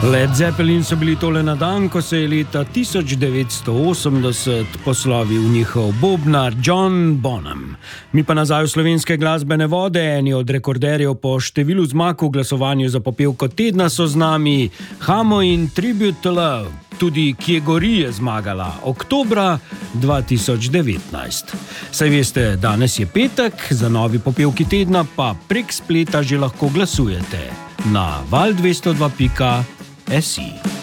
Led Zeppelin so bili tole na dan, ko se je leta 1980 poslovil njihov bobnar John Bonham. Mi pa nazaj v slovenske glasbene vode. Eni od rekorderjev po številu zmag v glasovanju za popevko tedna so z nami Hamo in Tribute to Love. Tudi Kje gori je zmagala oktobra 2019. Saj veste, danes je petek, za novi popevki tedna pa prek spleta že lahko glasujete na val202.si.